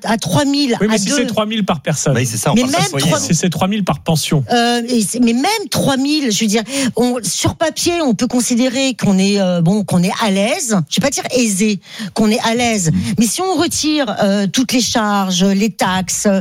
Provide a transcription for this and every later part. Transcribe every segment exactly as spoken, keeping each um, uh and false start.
à trois mille. Oui, mais à si deux... c'est trois mille par personne. Oui, c'est ça. Mais même trois... si c'est trois mille par pension. Euh, et mais même trois mille, je veux dire, on, sur papier, on peut considérer qu'on est euh, bon, qu'on est à l'aise. Je vais pas dire aisé, qu'on est à l'aise. Mmh. Mais si on retire euh, toutes les charges, les taxes, euh,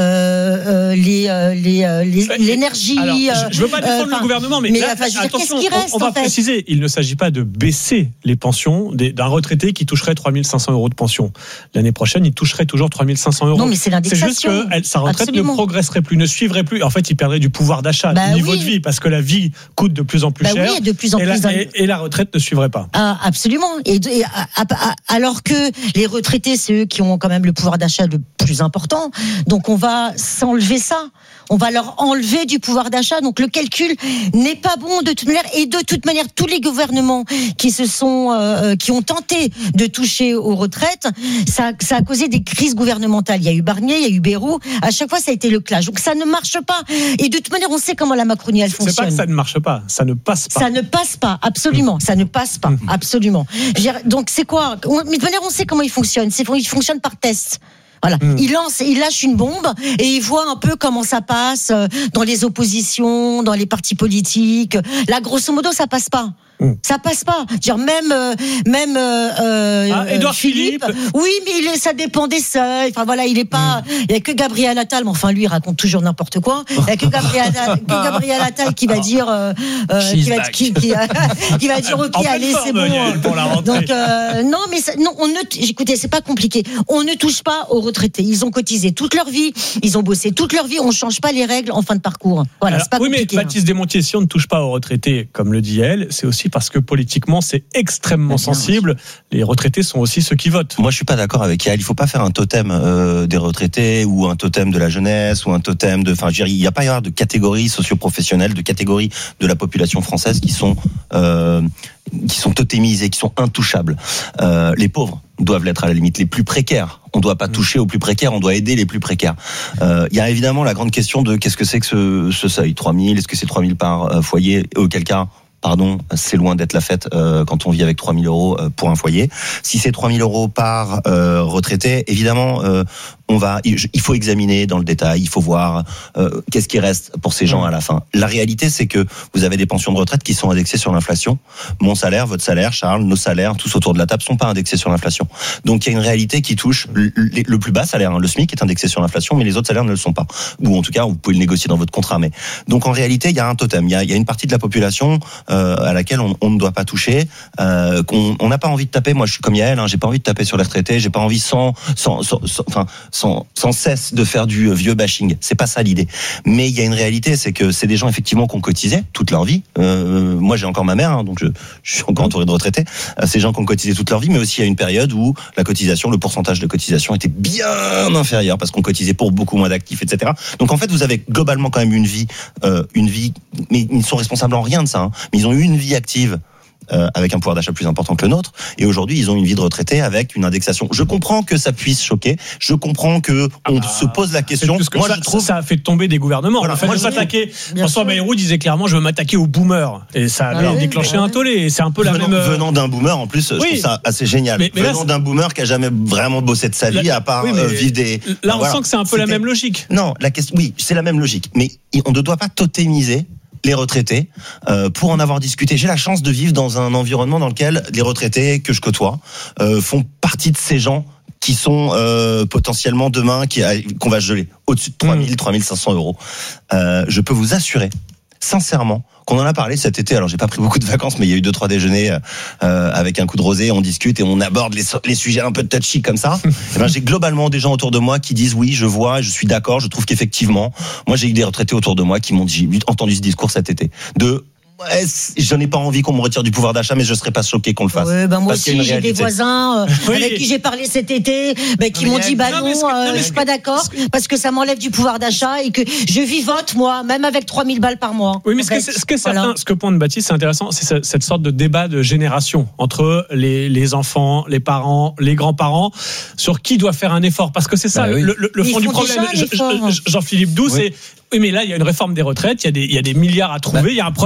euh, les, euh, les, euh, les l'énergie. Alors, euh, je, je veux pas défendre euh, le gouvernement, mais, mais là, enfin, je veux dire, attention, qu'est-ce qui reste, on, on va en fait préciser. Il ne s'agit pas de baisser les pensions d'un retraité qui toucherait trois mille cinq cents euros de pension. L'année prochaine, il toucherait toujours trois mille cinq cents euros. Non, mais c'est l'indexation. C'est juste que elle, sa retraite Absolument. ne progresserait plus, ne suivrait plus. En fait, il perdrait du pouvoir d'achat, bah du niveau oui. de vie, parce que la vie coûte de plus en plus bah cher. Oui, de plus en et, plus la, et, et la retraite ne suivrait pas. Ah, absolument. Et, et à, à, alors que les retraités, c'est eux qui ont quand même le pouvoir d'achat le plus important. Donc on va s'enlever ça. On va leur enlever du pouvoir d'achat. Donc le calcul n'est pas bon de toute manière. Et de toute manière, tous les gouvernements qui se sont, euh, qui ont tenté de toucher aux retraites, ça, ça a causé des crises gouvernementales. Il y a eu Barnier, il y a eu Bayrou. À chaque fois, ça a été le clash. Donc ça ne marche pas. Et de toute manière, on sait comment la Macronie elle fonctionne. C'est pas que ça ne marche pas, ça ne passe pas. Ça ne passe pas, absolument. Ça ne passe pas, absolument. Je veux dire, donc c'est quoi ? Mais de toute manière, on sait comment il fonctionne. C'est, il fonctionne par test. Voilà, mmh. il lance, il lâche une bombe et il voit un peu comment ça passe dans les oppositions, dans les partis politiques. Là, grosso modo, ça passe pas. Mmh. Ça passe pas. Dire même même euh, ah, Édouard Philippe, Philippe. Oui, mais il est, ça dépend des seuils. Enfin voilà, il est pas. Mmh. Il y a que Gabriel Attal, mais enfin lui il raconte toujours n'importe quoi. Il y a que Gabriel Attal, que Gabriel Attal qui va dire euh, euh, qui, va, qui, qui, qui va dire ok, allez c'est bon. Pour la Donc euh, non, mais ça, non, on ne. Écoutez, c'est pas compliqué. On ne touche pas aux retraités. Ils ont cotisé toute leur vie, ils ont bossé toute leur vie. On change pas les règles en fin de parcours. Voilà, alors, c'est pas oui, compliqué. Oui, mais Baptiste Desmontiers, si on ne touche pas aux retraités, comme le dit elle, c'est aussi parce que politiquement, c'est extrêmement sensible. Les retraités sont aussi ceux qui votent. Moi, je suis pas d'accord avec elle. Il faut pas faire un totem euh, des retraités ou un totem de la jeunesse ou un totem de. Enfin, je veux dire, il n'y a pas à y avoir de catégories socio-professionnelles, de catégories de la population française qui sont euh, qui sont totémisées, qui sont intouchables. Euh, les pauvres doivent l'être à la limite, les plus précaires. On ne doit pas toucher aux plus précaires, on doit aider les plus précaires. Euh, il y a évidemment la grande question de qu'est-ce que c'est que ce, ce seuil, trois mille, est-ce que c'est trois mille par foyer, auquel cas, pardon, c'est loin d'être la fête euh, quand on vit avec trois mille euros euh, pour un foyer. Si c'est trois mille euros par euh, retraité, évidemment, euh, on va, il faut examiner dans le détail, il faut voir euh, qu'est-ce qui reste pour ces gens à la fin. La réalité, c'est que vous avez des pensions de retraite qui sont indexées sur l'inflation. Mon salaire, votre salaire, Charles, nos salaires, tous autour de la table, sont pas indexés sur l'inflation. Donc il y a une réalité qui touche le, le plus bas salaire. Hein. Le SMIC est indexé sur l'inflation, mais les autres salaires ne le sont pas. Ou en tout cas, vous pouvez le négocier dans votre contrat. Mais donc en réalité, il y a un totem. Il y a, il y a une partie de la population euh, à laquelle on, on ne doit pas toucher, euh, qu'on on n'a pas envie de taper. Moi, je suis comme Yael, hein, j'ai pas envie de taper sur les retraités. J'ai pas envie sans, sans, sans, sans enfin. Sans, sans cesse de faire du vieux bashing. C'est pas ça l'idée. Mais il y a une réalité, c'est que c'est des gens effectivement qui ont cotisé toute leur vie. Euh, moi, j'ai encore ma mère, hein, donc je, je suis encore entouré de retraités. Euh, ces gens qui ont cotisé toute leur vie, mais aussi il y a une période où la cotisation, le pourcentage de cotisation était bien inférieur parce qu'on cotisait pour beaucoup moins d'actifs, et cetera. Donc en fait, vous avez globalement quand même une vie, euh, une vie, mais ils ne sont responsables en rien de ça. Hein, mais ils ont eu une vie active. Euh, avec un pouvoir d'achat plus important que le nôtre, et aujourd'hui ils ont une vie de retraité avec une indexation. Je comprends que ça puisse choquer, je comprends que on ah, se pose la question. Moi ça, je trouve ça a fait tomber des gouvernements. Voilà, moi, je m'attaquer. François Bayrou disait clairement je veux m'attaquer aux boomers, et ça a ah, oui, déclenché un tollé. Et c'est un peu la venant, même. Venant d'un boomer en plus, oui. Je trouve ça assez génial. Mais, mais venant là, d'un boomer qui a jamais vraiment bossé de sa vie là, à part oui, euh, vivre des. Là on voilà. sent que c'est un peu C'était... la même logique. Non, la question, oui, c'est la même logique, mais on ne doit pas totémiser les retraités, euh, pour en avoir discuté. J'ai la chance de vivre dans un environnement dans lequel les retraités que je côtoie euh, font partie de ces gens qui sont euh, potentiellement demain qui, qu'on va geler au-dessus de trois mille, mmh. trois mille cinq cents euros. Euh, je peux vous assurer, sincèrement, qu'on en a parlé cet été. Alors j'ai pas pris beaucoup de vacances, mais il y a eu deux trois déjeuners euh, avec un coup de rosé, on discute et on aborde les, les sujets un peu touchy comme ça. Et ben j'ai globalement des gens autour de moi qui disent oui, je vois, je suis d'accord, je trouve qu'effectivement, moi j'ai eu des retraités autour de moi qui m'ont dit, j'ai entendu ce discours cet été de ouais, je n'ai pas envie qu'on me retire du pouvoir d'achat, mais je ne serais pas choqué qu'on le fasse. Ouais, ben moi aussi, j'ai des voisins euh, oui. avec qui j'ai parlé cet été, ben, qui non, m'ont dit bah non, non, que, euh, non je suis pas d'accord que... parce que ça m'enlève du pouvoir d'achat et que je vivote moi, même avec trois mille balles par mois. Oui, mais ce que, ce que voilà. certains, ce que pointe Baptiste, c'est intéressant, c'est cette sorte de débat de génération entre les les enfants, les parents, les grands-parents, sur qui doit faire un effort, parce que c'est ça bah, le, oui. le, le fond du problème. Jean-Philippe Doux, oui. c'est oui, mais là, il y a une réforme des retraites, il y a des, il y a des milliards à trouver, bah, il y a un problème avec le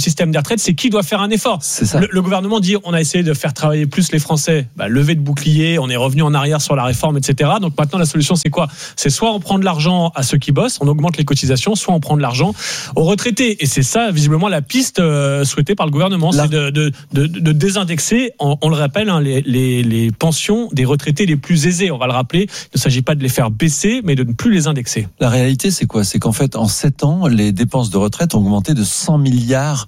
système des retraites, c'est qui doit faire un effort. C'est ça. Le, le gouvernement dit on a essayé de faire travailler plus les Français, bah, lever de bouclier, on est revenu en arrière sur la réforme, et cetera. Donc maintenant la solution c'est quoi ? C'est soit on prend de l'argent à ceux qui bossent, on augmente les cotisations, soit on prend de l'argent aux retraités. Et c'est ça visiblement la piste euh, souhaitée par le gouvernement, la... c'est de, de, de, de désindexer, on, on le rappelle, hein, les, les, les pensions des retraités les plus aisés. On va le rappeler, il ne s'agit pas de les faire baisser, mais de ne plus les indexer. La réalité c'est quoi ? C'est qu'en fait en sept ans, les dépenses de retraite ont augmenté de cent milliards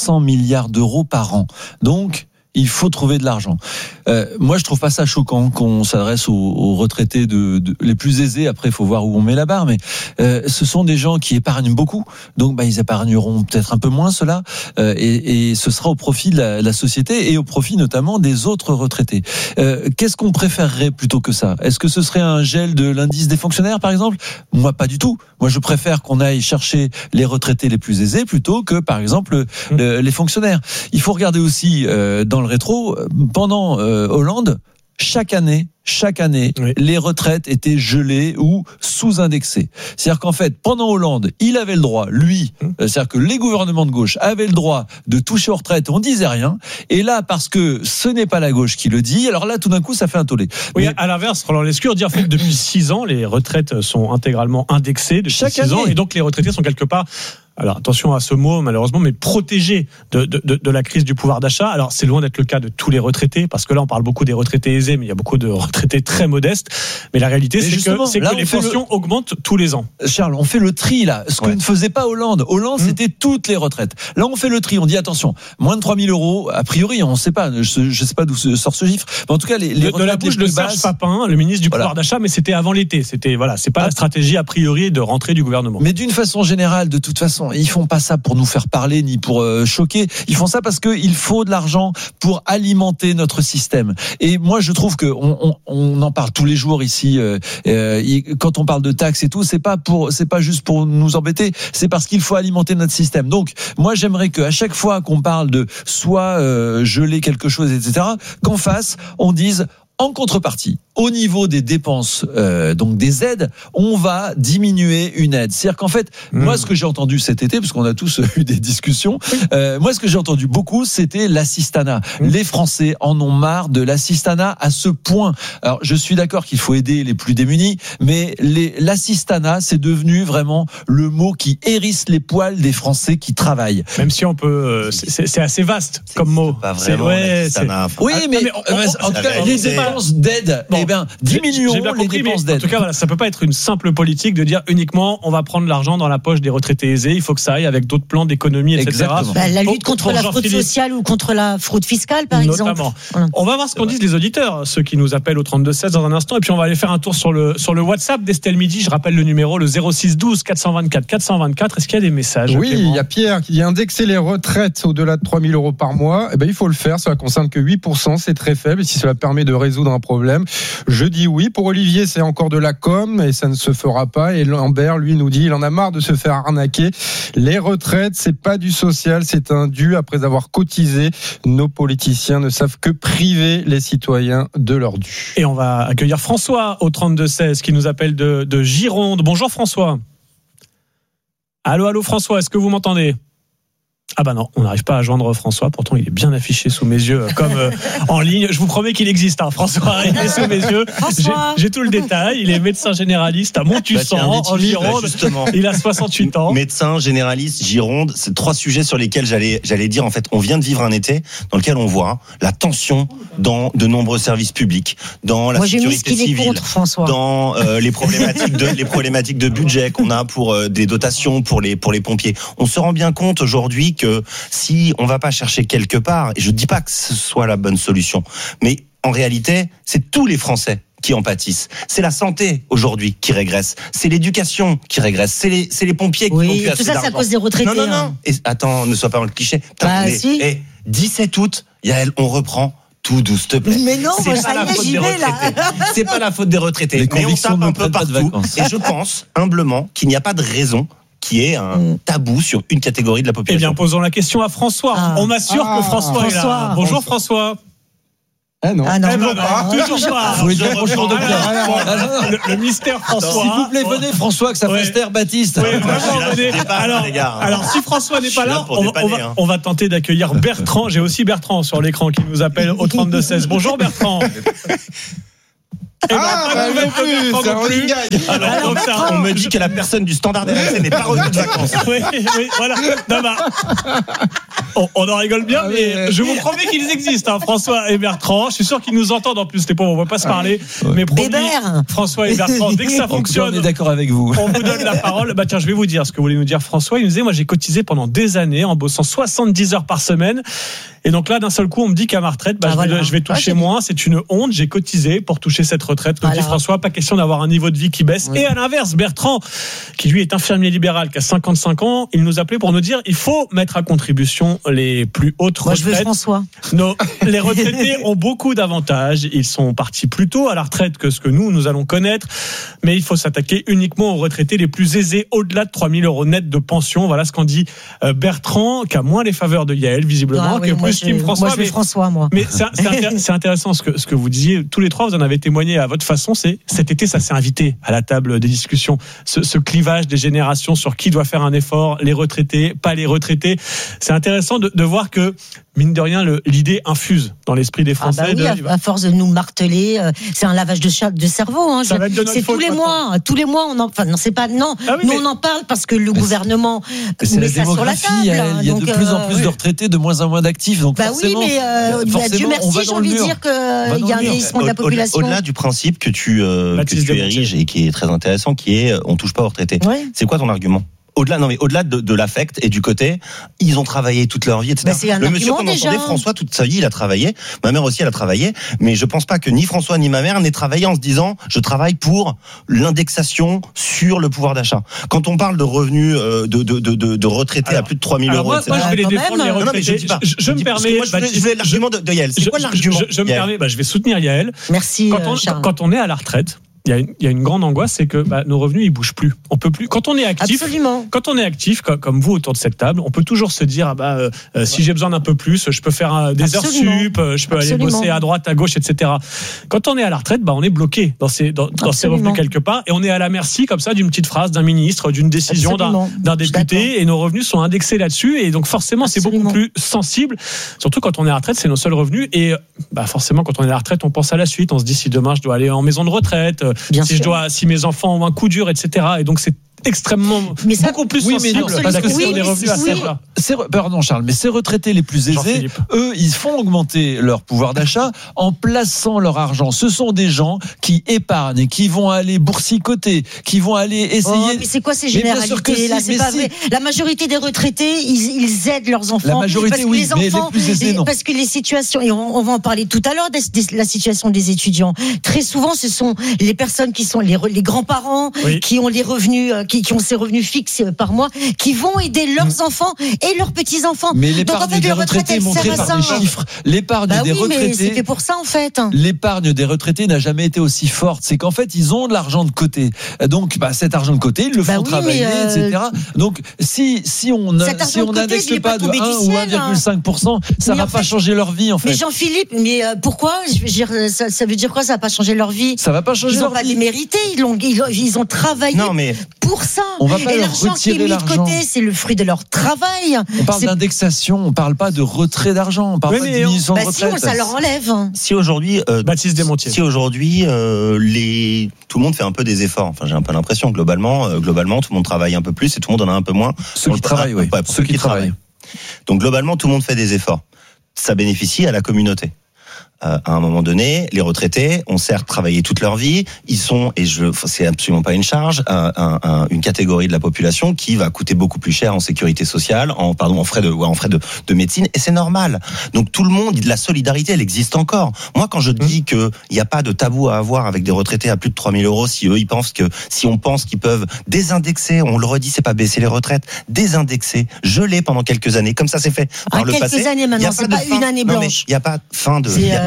d'euros par an. Donc, il faut trouver de l'argent. Euh, moi, je trouve pas ça choquant qu'on s'adresse aux, aux retraités de, de, les plus aisés. Après, il faut voir où on met la barre. Mais euh, ce sont des gens qui épargnent beaucoup. Donc, bah, ils épargneront peut-être un peu moins cela. Euh, et, et ce sera au profit de la, la société et au profit notamment des autres retraités. Euh, qu'est-ce qu'on préférerait plutôt que ça ? Est-ce que ce serait un gel de l'indice des fonctionnaires, par exemple ? Moi, pas du tout. Moi, je préfère qu'on aille chercher les retraités les plus aisés plutôt que, par exemple, mmh. le, les fonctionnaires. Il faut regarder aussi euh, dans le rétro, pendant euh, Hollande, chaque année, chaque année, oui. les retraites étaient gelées ou sous-indexées. C'est-à-dire qu'en fait, pendant Hollande, il avait le droit, lui, mmh. c'est-à-dire que les gouvernements de gauche avaient le droit de toucher aux retraites, on disait rien. Et là, parce que ce n'est pas la gauche qui le dit, alors là, tout d'un coup, ça fait un tollé. Oui, Mais, à l'inverse, Roland Lescure dit en fait depuis six ans, les retraites sont intégralement indexées depuis chaque six année. ans, et donc les retraités sont quelque part. Alors attention à ce mot malheureusement, mais protégés de, de, de, de la crise du pouvoir d'achat. Alors c'est loin d'être le cas de tous les retraités, parce que là on parle beaucoup des retraités aisés, mais il y a beaucoup de retraités très modestes. Mais la réalité mais c'est que, c'est que les pensions le... augmentent tous les ans. Charles, on fait le tri là, ce ouais. que ne faisait pas Hollande. Hollande, mmh. c'était toutes les retraites. Là on fait le tri, on dit attention, moins de trois mille euros, a priori on ne sait pas, je ne sais pas d'où sort ce chiffre, mais en tout cas les, les de, de la bouche de Serge Papin, le ministre du voilà. pouvoir d'achat, mais c'était avant l'été. C'était voilà, c'est pas ah. la stratégie a priori de rentrée du gouvernement. Mais d'une façon générale, de toute façon, ils font pas ça pour nous faire parler ni pour euh, choquer. Ils font ça parce qu'il faut de l'argent pour alimenter notre système. Et moi, je trouve que on, on, on en parle tous les jours ici. Euh, euh, quand on parle de taxes et tout, c'est pas pour, c'est pas juste pour nous embêter. C'est parce qu'il faut alimenter notre système. Donc, moi, j'aimerais qu'à chaque fois qu'on parle de soit euh, geler quelque chose, et cetera, qu'en face, on dise en contrepartie, au niveau des dépenses, euh, donc des aides, on va diminuer une aide. C'est-à-dire qu'en fait, mmh. moi, ce que j'ai entendu cet été, parce qu'on a tous eu des discussions, euh, moi, ce que j'ai entendu beaucoup, c'était l'assistanat. Mmh. Les Français en ont marre de l'assistanat à ce point. Alors, je suis d'accord qu'il faut aider les plus démunis, mais les, l'assistanat, c'est devenu vraiment le mot qui hérisse les poils des Français qui travaillent. Même si on peut, euh, c'est, c'est assez vaste c'est, comme mot. C'est pas vraiment ouais, l'assistanat. C'est... Oui, mais, mais on, on, en tout cas, les dépenses d'aide, bon, eh bien, diminuons les compris, dépenses d'aide. En tout cas, voilà, ça peut pas être une simple politique de dire uniquement on va prendre l'argent dans la poche des retraités aisés. Il faut que ça aille avec d'autres plans d'économie, et cetera. Bah, la lutte contre pour, pour la fraude sociale ou contre la fraude fiscale, par Notamment. exemple. Voilà. On va voir ce qu'on disent les auditeurs, ceux qui nous appellent au trente-deux seize dans un instant, et puis on va aller faire un tour sur le sur le WhatsApp d'Estelle Midi. Je rappelle le numéro, le zéro six douze quatre cent vingt-quatre quatre cent vingt-quatre. Est-ce qu'il y a des messages? Oui, il y a Pierre qui dit indexer les retraites au-delà de trois mille euros par mois. Eh ben, il faut le faire. Cela concerne que huit pour cent. C'est très faible. Et si cela permet de résoudre un problème, je dis oui. Pour Olivier, c'est encore de la com et ça ne se fera pas. Et Lambert, lui, nous dit il en a marre de se faire arnaquer. Les retraites, c'est pas du social, c'est un dû. Après avoir cotisé, nos politiciens ne savent que priver les citoyens de leur dû. Et on va accueillir François au trente-deux seize qui nous appelle de, de Gironde. Bonjour François. Allô, allô François, est-ce que vous m'entendez? Ah bah non, on n'arrive pas à joindre François, pourtant il est bien affiché sous mes yeux comme euh, en ligne. Je vous promets qu'il existe, hein, François, il est sous mes yeux. J'ai, j'ai tout le détail, il est médecin généraliste à Montussan, bah, en Gironde. Bah, il a soixante-huit ans. Médecin généraliste, Gironde, c'est trois sujets sur lesquels j'allais, j'allais dire, en fait, on vient de vivre un été dans lequel on voit la tension dans de nombreux services publics, dans la Moi, sécurité civile, contre, François. dans euh, les problématiques de les problématiques de budget qu'on a pour euh, des dotations pour les pour les pompiers. On se rend bien compte aujourd'hui que si on va pas chercher quelque part, et je dis pas que ce soit la bonne solution, mais en réalité, c'est tous les Français qui en pâtissent. C'est la santé aujourd'hui qui régresse, c'est l'éducation qui régresse, c'est les c'est les pompiers qui oui, n'ont plus assez tout ça, d'argent. C'est à cause des retraités. Non non non. Hein. Et, attends, ne sois pas dans le cliché. Bah, mais, si. Et dix-sept août, Yael, on reprend. Tout douce, s'il te plaît. Mais non, c'est moi, pas ça la y est, faute j'y des vais, là. retraités. C'est pas la faute des retraités. Les mais on tape un peu pas partout. Et je pense humblement qu'il n'y a pas de raison qui est un tabou sur une catégorie de la population. Eh bien, posons la question à François. Ah. On m'assure ah. que François, François est là. Bonjour François. Ah non. Ah non, Eh ben toujours non, pas. toujours pas. Vous voulez dire bonjour de Alors, le, le mystère François. S'il vous plaît, venez François, que ça Ouais. fasse taire Baptiste. Oui, Moi, je suis vraiment, là, venez. je dépanne, alors, les gars. alors, si François n'est Je pas suis là là, pour on, va- on dépanner, va, hein. on va tenter d'accueillir Bertrand. J'ai aussi Bertrand sur l'écran qui nous appelle au trente-deux seize. Bonjour Bertrand. Eh ben, Ah, pas de bah, nouvelles non plus, de Bertrand c'est un non plus. running gag. Alors, Alors, donc ça, Bertrand, On me dit que la personne du standard R M C n'est pas revenue de vacances. Oui, oui, voilà. Non, bah, on, on en rigole bien, Ah, mais mais- je vous promets qu'ils existent, hein, François et Bertrand. Je suis sûr qu'ils nous entendent en plus, les pauvres, on ne va pas se parler. Mais promis, Bébert. François et Bertrand, dès que ça En tout cas, on fonctionne, est d'accord avec vous. on vous donne la parole. Bah tiens, je vais vous dire ce que voulait nous dire François. Il nous disait, moi j'ai cotisé pendant des années en bossant soixante-dix heures par semaine. Et donc là, d'un seul coup, on me dit qu'à ma retraite, bah, Ah, je, voilà. vais, je vais toucher Ah, c'est moins. C'est une honte. J'ai cotisé pour toucher cette retraite. Nous Voilà. dit François, pas question d'avoir un niveau de vie qui baisse. Oui. Et à l'inverse, Bertrand, qui lui est infirmier libéral, qui a cinquante-cinq ans, il nous appelait pour nous dire, il faut mettre à contribution les plus hautes Moi, je veux retraites. François. Non, les retraités ont beaucoup d'avantages. Ils sont partis plus tôt à la retraite que ce que nous, nous allons connaître. Mais il faut s'attaquer uniquement aux retraités les plus aisés, au-delà de trois mille euros net de pension. Voilà ce qu'en dit euh, Bertrand, qui a moins les faveurs de Yael, visiblement, Ah oui, qui est moi, plus je- Team François. Moi, je veux mais François, moi. mais c'est, c'est intér- c'est intéressant ce que, ce que vous disiez. Tous les trois, vous en avez témoigné à votre façon. C'est cet été, ça s'est invité à la table des discussions. Ce, ce clivage des générations sur qui doit faire un effort, les retraités, pas les retraités. C'est intéressant de, de voir que, mine de rien, le, l'idée infuse dans l'esprit des Ah Français. bah oui, de- à, à force de nous marteler, euh, c'est un lavage de, cha- de cerveau. Hein. Ça Je- va être de notre c'est faute tous les maintenant. mois, tous les mois. On en, enfin, non, c'est pas non. Ah oui, nous mais- on en parle parce que le gouvernement C'est met la ça sur la démographie, table. Yael. hein. Il y a Donc, de plus en euh, plus oui. de retraités, de moins en moins d'actifs. Donc Bah oui, forcément, mais euh, bah, forcément, Dieu on merci, va j'ai dans le envie de mur. dire qu'il va y a dans un le mur. vieillissement de la Au- au- population. Au-delà du principe que tu, euh, que Baptiste tu Desmontiers. ériges et qui est très intéressant, qui est euh, on touche pas aux retraités. Oui. C'est quoi ton argument? Au-delà, non mais au-delà de, de l'affect et du côté, ils ont travaillé toute leur vie, et cetera. Bah, c'est un le monsieur argument qu'on entendait, déjà. François, toute sa vie, il a travaillé. Ma mère aussi, elle a travaillé. Mais je pense pas que ni François ni ma mère n'aient travaillé en se disant, je travaille pour l'indexation sur le pouvoir d'achat. Quand on parle de revenus euh, de, de, de, de, de retraités Alors, à plus de trois mille Alors euros, moi, et cetera. moi, je vais les Quand défendre, même. les Non, non, mais je retraités. dis pas. Je, je me dis- parce que permets. moi, je voulais, Baptiste, je voulais l'argument de, de Yael. C'est je- quoi je- l'argument? Je, je me Yael permets, bah, je vais soutenir Yael. Merci, Quand euh, on, Charles. quand on est à la retraite, il y, a une, il y a une grande angoisse, c'est que bah, nos revenus ils bougent plus. On peut plus. Quand on est actif, Absolument. quand on est actif, comme, comme vous autour de cette table, on peut toujours se dire ah bah euh, euh, si j'ai besoin d'un peu plus, je peux faire euh, des Absolument. heures sup, euh, je peux Absolument. aller bosser à droite, à gauche, et cetera. Quand on est à la retraite, bah on est bloqué dans ces dans, dans ces Absolument. revenus quelque part, et on est à la merci comme ça d'une petite phrase d'un ministre, d'une décision d'un Absolument. d'un Je suis député, et nos revenus sont indexés là-dessus, et donc forcément c'est beaucoup Absolument. plus sensible. Surtout quand on est à la retraite, c'est nos seuls revenus, et bah forcément quand on est à la retraite, on pense à la suite, on se dit si demain je dois aller en maison de retraite, Bien si sûr. je dois, si mes enfants ont un coup dur, et cetera. Et donc c'est extrêmement Mais ça- beaucoup plus oui, mais sensible non, parce que oui, c'est des mais revenus à oui. ce là. Ces re- Pardon Charles, mais ces retraités les plus aisés, Jean-Philippe. eux, ils font augmenter leur pouvoir d'achat en plaçant leur argent. Ce sont des gens qui épargnent et qui vont aller boursicoter, qui vont aller essayer. Oh, mais c'est quoi ces Mais bien sûr que généralités là si, C'est mais pas si. vrai. La majorité des retraités, ils, ils aident leurs enfants. La majorité, parce que oui, les mais les enfants, plus aisés, non. Parce que les situations, et on, on va en parler tout à l'heure, de, de la situation des étudiants. Très souvent, ce sont les personnes qui sont les, re- les grands-parents, Oui. qui ont les revenus, euh, qui, qui ont ces revenus fixes euh, par mois, qui vont aider leurs enfants et leurs petits-enfants. Mais Donc l'épargne en fait, des la retraite, retraités elle montrée sert à par ça. des chiffres, l'épargne Bah des oui, mais c'est retraités. fait pour ça en fait. L'épargne des retraités n'a jamais été aussi forte. C'est qu'en fait, ils ont de l'argent de côté. Donc, bah, cet argent de côté, ils le Bah font oui, travailler, mais, euh, et cetera. Donc, si, si on, Cet si argent on de côté, n'indexe il est pas pas de tombé du un ou ciel, un virgule cinq pour cent, ça Mais va en pas fait- changer leur vie, en fait. Mais Jean-Philippe, mais euh, pourquoi Je veux dire, ça, ça veut dire quoi? Ça va pas changer leur vie. Ça va pas changer Ils n'ont leur pas vie. démérité, ils ont, ils ont, ils ont travaillé Non, mais pour ça. On va pas Et leur l'argent qui est retirer mis de l'argent. côté, c'est le fruit de leur travail. On parle C'est- d'indexation, on parle pas de retrait d'argent, on parle Oui, pas de mais diminution Bah de si, on, retraite. ça leur enlève. si aujourd'hui, euh, Baptiste Desmontiers. si aujourd'hui, euh, les tout le monde fait un peu des efforts. Enfin, j'ai un peu l'impression globalement, euh, globalement, tout le monde travaille un peu plus et tout le monde en a un peu moins. Ceux qui travaillent, oui. Ouais, pour Ceux qui travaillent. Donc globalement, tout le monde fait des efforts. Ça bénéficie à la communauté. Euh, à un moment donné, les retraités ont certes travaillé toute leur vie, ils sont, et je, c'est absolument pas une charge, un, un, un, une catégorie de la population qui va coûter beaucoup plus cher en sécurité sociale, en pardon, en frais de, ouais, en frais de, de médecine, et c'est normal. Donc tout le monde, la solidarité, elle existe encore. Moi, quand je dis que il n'y a pas de tabou à avoir avec des retraités à plus de trois mille euros, si eux ils pensent que, si on pense qu'ils peuvent désindexer, on le redit, c'est pas baisser les retraites, désindexer, geler pendant quelques années, comme ça c'est fait par Ah, le quelques passé. années Il y a maintenant, c'est de pas fin- une année non, mais blanche. il n'y a pas fin de. C'est, Il y a,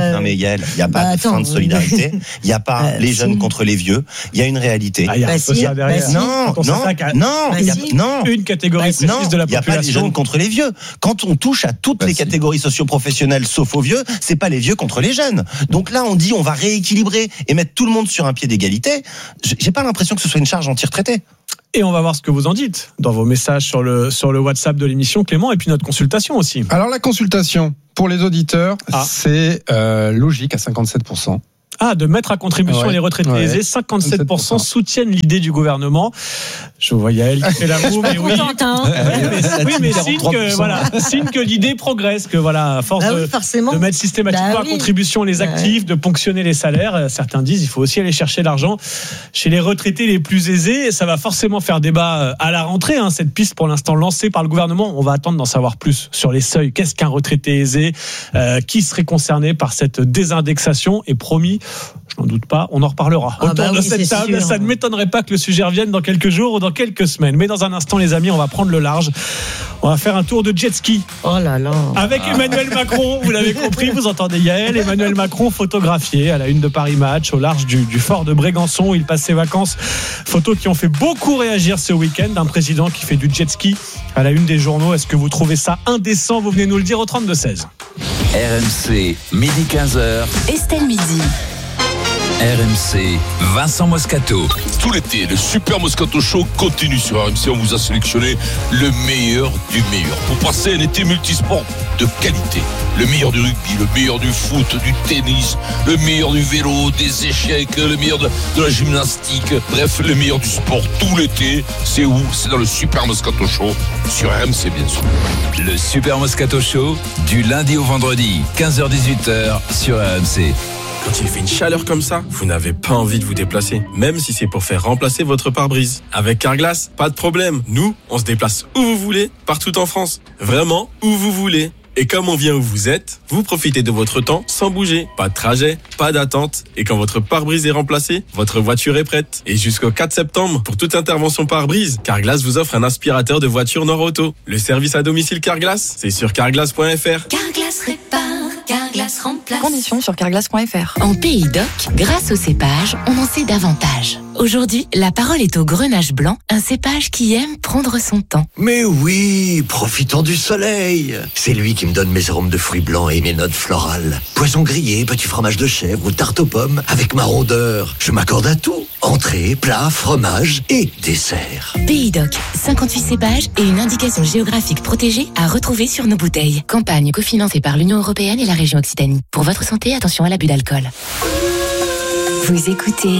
Euh, non mais Yael, il n'y a pas bah, de attends, fin de solidarité. Il n'y a pas euh, les jeunes si. contre les vieux. Il y a une réalité. Ah, il y a Bah un si, peu ça bah derrière. si. Non, Quand on non, s'attaque à non, Bah il y a- si. non. une catégorie Bah, si. précise de la Il n'y a pas les population. jeunes contre les vieux. Quand on touche à toutes Bah, les si. catégories socio-professionnelles sauf aux vieux, c'est pas les vieux contre les jeunes. Donc là, on dit on va rééquilibrer et mettre tout le monde sur un pied d'égalité. J'ai pas l'impression que ce soit une charge anti-retraité. Et on va voir ce que vous en dites dans vos messages sur le, sur le WhatsApp de l'émission, Clément, et puis notre consultation aussi. Alors la consultation pour les auditeurs, Ah. c'est euh, logique à cinquante-sept pour cent. Ah, de mettre à contribution Ouais. les retraités Ouais. aisés, cinquante-sept pour cent cinquante-sept pour cent soutiennent l'idée du gouvernement. Je vois Yael qui fait la moue, mais oui. Contente, hein. Oui, mais, oui, mais signe quarante-trois pour que, cent. voilà, signe que l'idée progresse, que voilà, à force Bah de, oui, forcément. de mettre systématiquement Bah à oui. contribution les Bah actifs, de ponctionner les salaires, euh, certains disent il faut aussi aller chercher l'argent chez les retraités les plus aisés. Et ça va forcément faire débat euh, à la rentrée, hein, cette piste pour l'instant lancée par le gouvernement. On va attendre d'en savoir plus sur les seuils. Qu'est-ce qu'un retraité aisé, euh, qui serait concerné par cette désindexation? Et promis, je n'en doute pas, on en reparlera Ah autour bah de oui, cette c'est table. sûr. Ça ne m'étonnerait pas que le sujet revienne dans quelques jours ou dans quelques semaines. Mais dans un instant, les amis, on va prendre le large. On va faire un tour de jet ski Oh là là. avec Emmanuel Macron. Vous l'avez compris, vous entendez Yael. Emmanuel Macron photographié à la une de Paris Match au large du, du fort de Brégançon où il passe ses vacances. Photos qui ont fait beaucoup réagir ce week-end d'un président qui fait du jet ski à la une des journaux. Est-ce que vous trouvez ça indécent? Vous venez nous le dire au trente-deux seize. R M C, midi quinze heures. Estelle Midi. R M C, Vincent Moscato. Tout l'été, le Super Moscato Show continue sur R M C. On vous a sélectionné le meilleur du meilleur pour passer un été multisport de qualité. Le meilleur du rugby, le meilleur du foot, du tennis, le meilleur du vélo, des échecs, le meilleur de, de la gymnastique. Bref, le meilleur du sport tout l'été. C'est où? C'est dans le Super Moscato Show sur R M C, bien sûr. Le Super Moscato Show, du lundi au vendredi, quinze heures dix-huit heures sur R M C. Quand il fait une chaleur comme ça, vous n'avez pas envie de vous déplacer, même si c'est pour faire remplacer votre pare-brise. Avec Carglass, pas de problème. Nous, on se déplace où vous voulez, partout en France. Vraiment, où vous voulez. Et comme on vient où vous êtes, vous profitez de votre temps sans bouger. Pas de trajet, pas d'attente. Et quand votre pare-brise est remplacé, votre voiture est prête. Et jusqu'au quatre septembre, pour toute intervention pare-brise, Carglass vous offre un aspirateur de voiture Nord-Auto. Le service à domicile Carglass, c'est sur carglass point f r. Carglass répare, Carglass remplace. Conditions sur carglass point f r. En Pays d'Oc, grâce au cépage, on en sait davantage. Aujourd'hui, la parole est au Grenache blanc, un cépage qui aime prendre son temps. Mais oui, profitons du soleil. C'est lui qui me donne mes arômes de fruits blancs et mes notes florales. Poisson grillé, petit fromage de chèvre ou tarte aux pommes avec ma rondeur. Je m'accorde à tout. Entrée, plat, fromage et dessert. Pays d'Oc, cinquante-huit cépages et une indication géographique protégée à retrouver sur nos bouteilles. Campagne cofinancée par l'Union européenne et la région Occitanie. Pour votre santé, attention à l'abus d'alcool. Vous écoutez